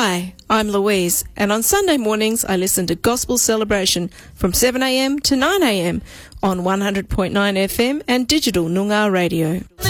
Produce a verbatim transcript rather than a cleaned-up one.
Hi, I'm Louise, and on Sunday mornings I listen to Gospel Celebration from seven a m to nine a m on one hundred point nine F M and digital Noongar radio.